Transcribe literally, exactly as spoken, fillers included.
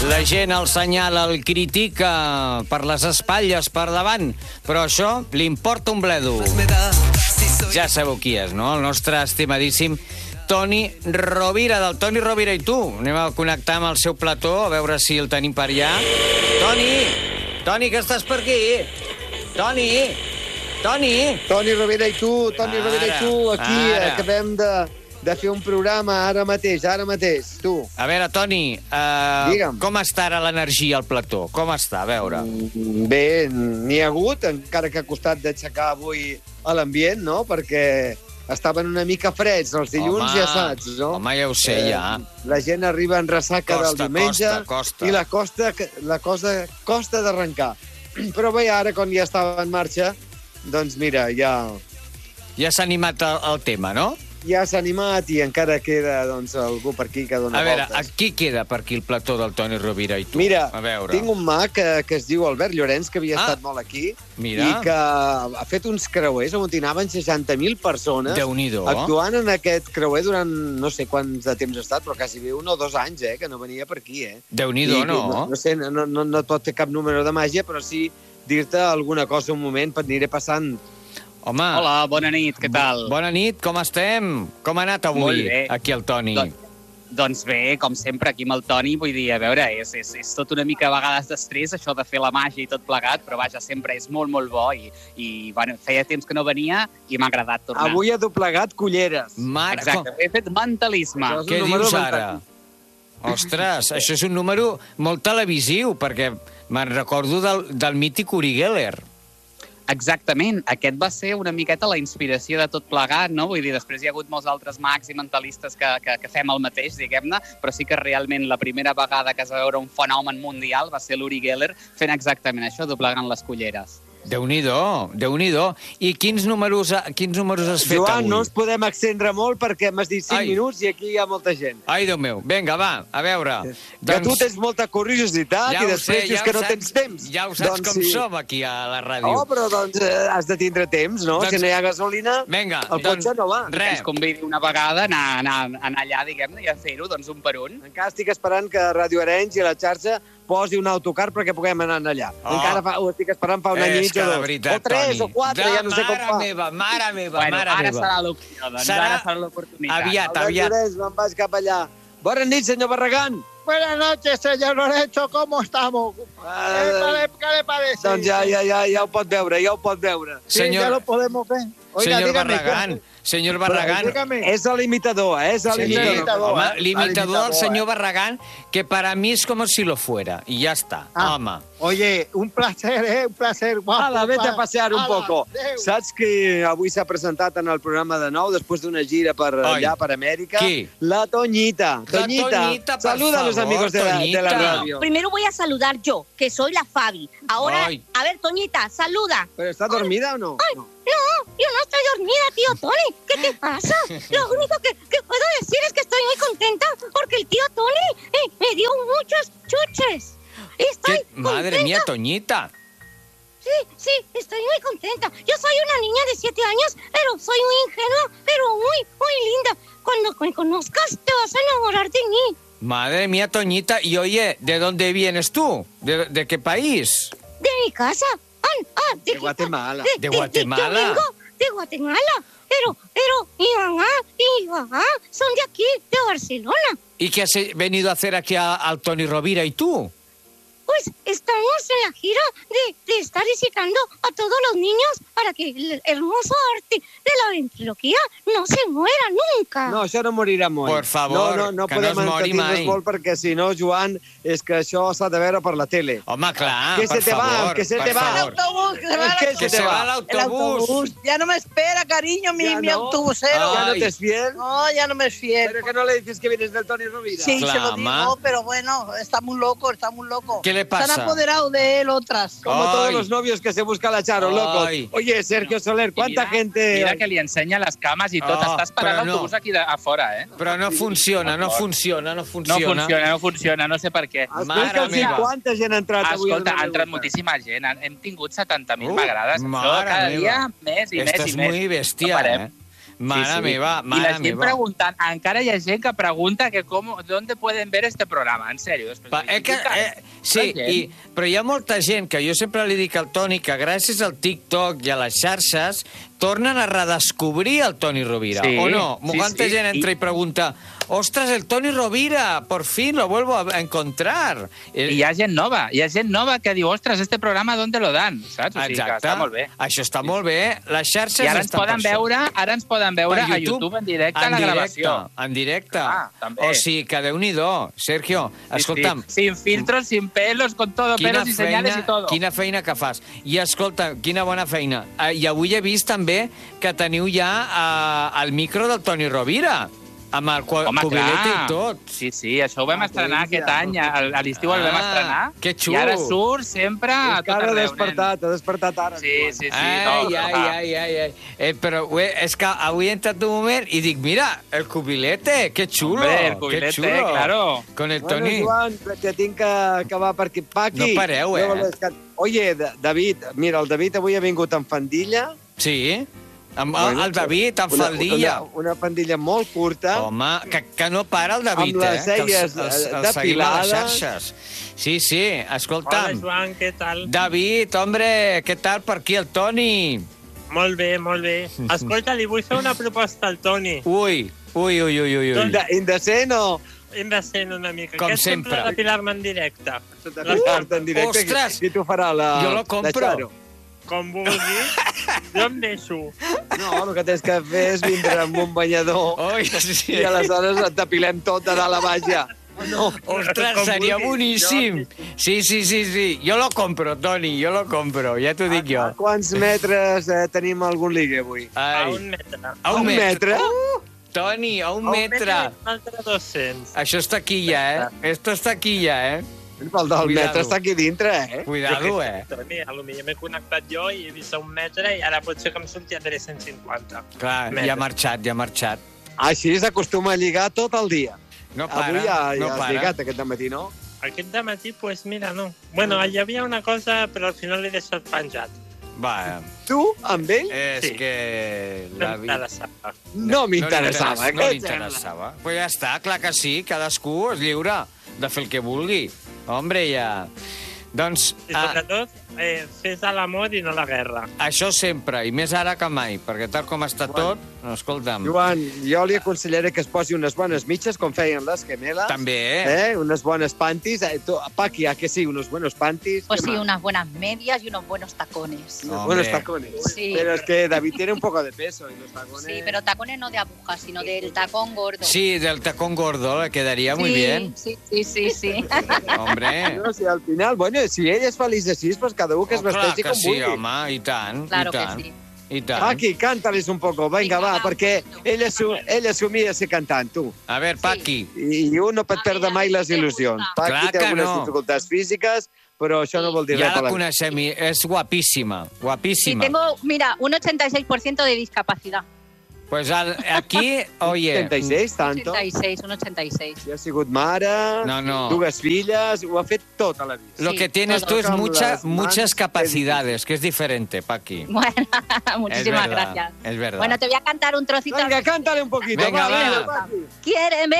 La gent el senyala, el critica per les espatlles, per davant, però això li importa un bledo. Ja sabeu qui és, no? El nostre estimadíssim Toni Rovira, del Toni Rovira i tu. Anem a connectar amb el seu plató, a veure si el tenim per allà. Toni! Toni, que estàs per aquí? Toni! Toni! Toni Rovira i tu, Toni Ara, Rovira i tu, aquí ara. acabem de, de fer un programa ara mateix, ara mateix, tu. A veure, Toni, uh, Digue'm. com està ara l'energia al plató? Com està? A veure. Mm, Bé, n'hi ha hagut, encara que ha costat d'aixecar avui a l'ambient, no?, perquè estaven una mica freds els dilluns, Home, ja saps, no? home, ja ho sé, ja. La gent arriba en ressaca Costa, del diumenge costa, costa. i la, costa, la cosa costa d'arrencar. Però bé, ara, quan ja estava en marxa, doncs mira, ja... Ja s'ha animat el, el tema, no? Ja s'ha animat i encara queda doncs, algú per aquí que dona A veure, voltes. qui queda per aquí el plató del Toni Rovira i tu? Mira, a veure. tinc un mag que, que es diu Albert Llorenç, que havia Ah, estat molt aquí, mira. i que ha fet uns creuers on hi anaven seixanta mil persones Déu-n'hi-do. actuant en aquest creuer durant no sé quants de temps ha estat, però quasi bé un o dos anys, eh, que no venia per aquí, eh? Déu-n'hi-do, I, no? No, no sé, no, no, no et pot fer cap número de màgia, però sí dir-te alguna cosa un moment, aniré passant. Home, Hola, bona nit, què tal? bona nit, com estem? Com ha anat avui, Molt bé. aquí el Toni? Don- Doncs bé, com sempre, aquí amb el Toni, vull dir, a veure, és, és, és tot una mica a vegades d'estrès, això de fer la màgia i tot plegat, però vaja, sempre és molt, molt bo i, i bueno, feia temps que no venia i m'ha agradat tornar. Avui ha doblegat culleres. Mare, Exacte, he fet mentalisme. Això és Què un número dius mental. ara? Ostres, això és un número molt televisiu, perquè me'n recordo del, del mític Uri Geller. Exactament, aquest va ser una miqueta la inspiració de tot plegat, no? Vull dir, després hi ha hagut molts altres mags i mentalistes que, que, que fem el mateix, diguem-ne, però sí que realment la primera vegada que es va veure un fenomen mundial va ser l'Uri Geller fent exactament això, doblegant les culleres. Déu-n'hi-do, Déu-n'hi-do. I quins números, quins números has fet Joan, avui? no ens podem extendre molt perquè m'has dit cinc Ai. minuts i aquí hi ha molta gent. Ai, Déu meu. Vinga, va, a veure. Que tu tens molta curiositat ja i ho després sé, dius ja que ho no saps, tens temps. Ja ho saps Doncs com sí. som aquí a la ràdio. Oh, però doncs eh, has de tindre temps, no? Doncs- Si no hi ha gasolina, Vinga, el cotxe no va. Que Res. ens convidi una vegada a anar, anar, anar allà, diguem-ne, i a fer-ho, doncs, un per un. Encara estic esperant que Ràdio Arenys i la xarxa posi un autocar perquè puguem anar allà. Oh. Encara fa, ho estic esperant fa un És any i que, de dos. veritat, o tres, Toni, o quatre, de ja no sé com mare fa. meva, mare meva, Bueno, mare ara meva. serà l'opció, doncs, Serà ara serà l'oportunitat. aviat. Albert aviat. Llorenç, me'n vaig cap allà. Bona nit, senyor Barragán. Buenas noches, señor Lorenzo, ¿cómo estamos? ¿Qué, Uh, le, qué le parece? doncs ja, ja, ja, ja ho pot veure, ja ho pot veure. Sí, Senyor- ya lo podemos ver. Oiga, Senyor dígame, Barragán, senyor Barragán. dígame. És l'imitador, eh? És Sí, l'imitador. home, eh? l'imitador del L'imitador, senyor eh? Barragán, que para mí es como si lo fuera. Y ya está, Ah. home. Oye, un placer, ¿eh? Un placer, guapo. Ala, vete a passear un Ala, poco. adéu. Saps que avui s'ha presentat en el programa de nou, després d'una gira per Ai. allà, per Amèrica? Qui? La Toñita. La Toñita, Toñita, por saluda a los favor, amigos de la, de la Toñita. radio. Primero voy a saludar yo, que soy la Fabi. Ahora, Ay. a ver, Toñita, saluda. ¿Pero está dormida o no? No. No, yo no estoy dormida, tío Tony. ¿Qué te pasa? Lo único que, que puedo decir es que estoy muy contenta porque el tío Tony eh, me dio muchos chuches. Estoy ¿Qué? Madre contenta. mía, Toñita. Sí, sí, estoy muy contenta. Yo soy una niña de siete años, pero soy muy ingenua, pero muy, muy linda. Cuando me conozcas, te vas a enamorar de mí. Madre mía, Toñita. Y oye, ¿de dónde vienes tú? ¿De, de qué país? De mi casa. Ah, ah, De Guatemala. ¿De Guatemala? yo vengo de Guatemala. Pero, pero mi mamá y mi papá son de aquí, de Barcelona. ¿Y qué has venido a hacer aquí a- al Toni Rovira y tú? Pues estamos en la gira de, de estar visitando a todos los niños para que el hermoso arte de la ventriloquia no se muera nunca. No, això no morirà mai. Por favor, no, no, no que no podem es mori entretenir-nos mai. molt perquè si no, Joan, és que això s'ha de veure per la tele. Home, clar, Que per se te va, favor. que se per te va. El favor. autobús, que se va, ¿Qué la- Que se va al el autobús. autobús. Ya no me espera, cariño, mi, Ya mi no. autobusero. ¿Ya no Ay. te es fiel? No, ya no me es fiel. ¿Pero que no le dices que vienes del Toni Rovira? Sí, se lo Clama. digo, pero bueno, está muy loco, está muy loco. ¿Qué le Se pasa? han apoderado de él otras. Como Ay. todos los novios que se busca la Charo, locos. Ay. Oye, Sergio Soler, ¿cuánta Mira, gente...? Mira que li ensenya les cames i tot. Oh, Està esperant però no. l'autobús aquí de, a fora, eh? Però no funciona, no funciona, no No funciona. funciona, no funciona, no sé per què. Mare Explica'ls meva. quanta gent ha entrat avui. Escolta, al ha entrat Revoluta. moltíssima gent. Hem tingut setanta mil Uh, m'agrades. mare Això cada meva. dia més i Esto més es i més. muy No bestia, parem. eh? Mare meva, I mare la gent meva. preguntant, encara hi ha gent que pregunta que com, ¿dónde pueden ver este programa? En sèrio. Pa, eh, que, eh, sí, i, però hi ha molta gent que jo sempre li dic al Toni que gràcies al TikTok i a les xarxes tornen a redescobrir el Toni Rovira, Sí, o no? sí, Quanta sí, gent entra i- i pregunta, ostras, el Toni Rovira, por fin lo vuelvo a encontrar. I hi ha gent nova, hi ha gent nova que diu, ostres, este programa ¿dónde lo dan? Saps? O sigui, que està molt bé. Això està molt bé. Les xarxes I ara ens estan poden per això. veure, ara ens poden veure Per a YouTube en directe en la directe, gravació. En directe. Ah, també. O sigui, que Déu-n'hi-do, Sergio. Escolta'm, Sí, sí. Sin filtros, sin pelos, con todo, pelos y señales y todo. quina feina que fas. I escolta, quina bona feina. Eh, I avui he vist també que teniu ja eh, el micro del Toni Rovira, amb el cu- Home, cubilet clar. i tot. Sí, sí, això ho vam Ah, estrenar que aquest ja. any, a a l'estiu el vam Ah, estrenar. que xulo. I ara surt sempre a És que tot ara ha arreu, despertat, ha despertat ara. Sí, Joan. sí, sí. Ai, no, ai, no, ai, ai, ai. Eh, però ué, és que avui he entrat un moment i dic, mira, el cubilete, que xulo, Hombre, el que cubilete, xulo. claro. Con el Bueno, Toni. Joan, que tinc que acabar per aquí. Paqui. No pareu, eh? No, és que- Oye, Da- David, mira, el David avui ha vingut en fandilla. Sí, amb Bueno, el David, amb una- faldilla. Una, una fandilla molt curta. Home, que, que no para el David, Amb les eh? Que celles, els, els, eh, els seguim a les depilades. xarxes. Sí, sí, escolta'm. Hola, Joan, què tal? David, hombre, què tal per aquí el Toni? Molt bé, molt bé. Escolta, li vull fer una proposta al Toni. Ui, ui, ui, ui, ui. ui. Inde- Indecent o... Hem de ser una mica. Com Què et sempre. sembla depilar-me en directe? Uh, en directe, ostres! qui t'ho farà? La, Jo lo compro. la Xaro? Com vulguis, jo em deixo. No, el que tens que fer és vindre amb un banyador Ui, sí. i aleshores et depilem tot de dalt a baix ja. No. Ostres, Com seria vulguis, boníssim. Sí, sí, sí, sí. Jo lo compro, Toni, jo lo compro. Ja t'ho dic jo. A quants metres eh, tenim algun ligue avui? A Ai. un metre. A un metre? Toni, a un A un metre. i un altre dos-cents. Això està aquí ja, eh? Esto està aquí ja, eh? El del Cuidado. metre està aquí dintre, eh? Cuidado, eh? Toni, a lo millor m'he connectat jo i he vist a un metre i ara pot ser que em surti a tres-cents cinquanta. Clar, ja ha marxat, ja ha marxat. Així s'acostuma a lligar tot el dia. No para, Avui ja, ja no has para. lligat aquest matí, no? Aquest dematí, pues mira, no. Bueno, hi havia una cosa, però al final l'he deixat penjat. Va, Tu, amb ell? és Sí. que... No La em vida... interessava. No m'interessava. No li què et interessava. Però ja està, clar que sí, cadascú és lliure de fer el que vulgui. Hombre, ja... Doncs, I ah, sobretot, eh, fes a l'amor i no la guerra. això sempre, i més ara que mai, perquè tal com està tot, no, escolta'm, Joan, jo li aconsellaré que es posi unes bones mitges, com feien les gemeles. també, eh? Eh? Unes bones panties. Eh, tu, Paqui, ¿a que sí? Unos buenos panties. Pues ¿Qué sí, más? unas buenas medias y unos buenos tacones. Unos Hombre. buenos tacones. Sí. Pero es que David tiene un poco de peso y los tacones... Sí, pero tacones no de aguja, sino del tacón gordo. Sí, del tacón gordo le quedaría muy Sí, bien. Sí, sí, sí, sí. Hombre, No, si al final, bueno, si ell és feliç així, pues cada un que es oh, clar vesteixi que com sí, vulgui. home, i tant, Claro i que tant, sí. i tant. Paqui, cántales un poco, venga, Vinga, va, va, perquè un poquito. ell, assu ell assumia ser cantant, tu. A veure, Paqui, I, i un no pot A perdre mi, a mai mi les me il·lusions. gusta. Paqui Clar té que algunes no. dificultats físiques, però això no vol dir ja res per la la vida. coneixem, i és guapíssima, Sí, guapíssima. tengo, mira, un ochenta y seis por ciento de discapacidad. Pues al, aquí, oye... trenta i seis, tanto. ochenta y seis, un ochenta y seis. Ja ha sigut mare, No, no. dues filles, ho ha fet tota la vida. Lo Sí, que tienes todo. tú es Con mucha, las manos, muchas qué capacidades, que es diferente, Paqui. Bueno, muchísimas es verdad, gracias. Es verdad. Bueno, te voy a cantar un trocito. Venga, cántale un poquito. Venga, va, va. venga, Paqui. Quiéreme